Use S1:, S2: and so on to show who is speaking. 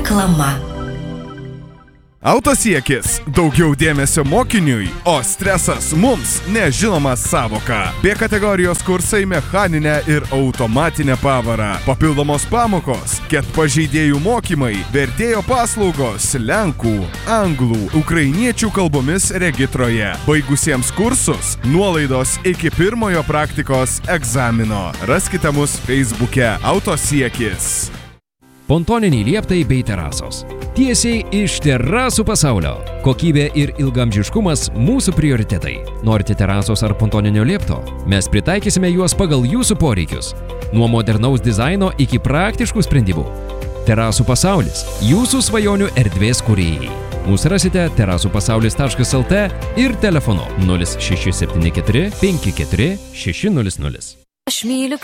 S1: Reklama.
S2: Autosiekis – daugiau dėmesio mokiniui, o stresas mums nežinomas savoka. B kategorijos kursai mechaninę ir automatinę pavarą. Papildomos pamokos, ket pažeidėjų mokymai, vertėjo paslaugos lenkų, anglų, ukrainiečių kalbomis regitroje. Baigusiems kursus nuolaidos iki pirmojo praktikos egzamino. Raskite mus Facebook'e Autosiekis.
S3: Pontoniniai lieptai bei terasos. Tiesiai iš terasų pasaulio. Kokybė ir ilgamžiškumas mūsų prioritetai. Norite terasos ar pontoninio liepto? Mes pritaikysime juos pagal jūsų poreikius. Nuo modernaus dizaino iki praktiškų sprendimų. Terasų pasaulis – jūsų svajonių erdvės kūrėjai. Mūsų rasite terasupasaulis.lt ir telefonu 0674 54 600.
S1: Aš myliu